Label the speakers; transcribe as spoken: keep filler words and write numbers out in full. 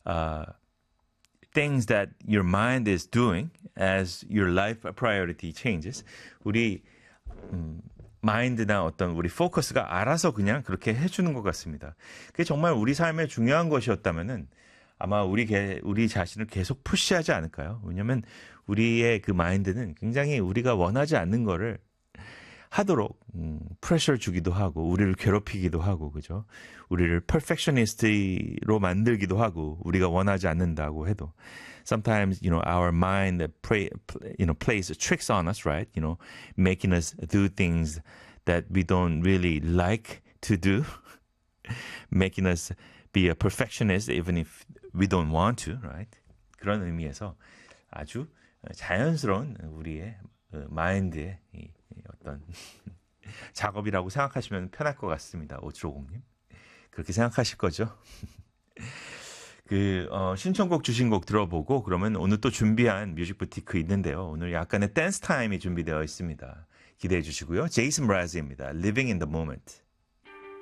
Speaker 1: uh, things that your mind is doing as your life priority changes. 우리 음, 마인드나 어떤 우리 포커스가 알아서 그냥 그렇게 해주는 것 같습니다. 그게 정말 우리 삶에 중요한 것이었다면은 아마 우리 게, 우리 자신을 계속 푸시하지 않을까요? 왜냐하면 우리의 그 마인드는 굉장히 우리가 원하지 않는 거를 하도록 음, 프레셔 주기도 하고 우리를 괴롭히기도 하고 그죠? 우리를 perfectionist로 만들기도 하고 우리가 원하지 않는다고 해도 sometimes you know our mind play, you know plays tricks on us, right? You know, making us do things that we don't really like to do, making us be a perfectionist even if we don't want to, right? 그런 의미에서 아주 자연스러운 우리의 마인드의 이 어떤 작업이라고 생각하시면 편할 것 같습니다. 오칠오공님. 그렇게 생각하실 거죠? 그 어, 신청곡 주신 곡 들어보고 그러면 오늘 또 준비한 뮤직 부티크 있는데요. 오늘 약간의 댄스 타임이 준비되어 있습니다. 기대해 주시고요. 제이슨 브라즈입니다. Living in the Moment.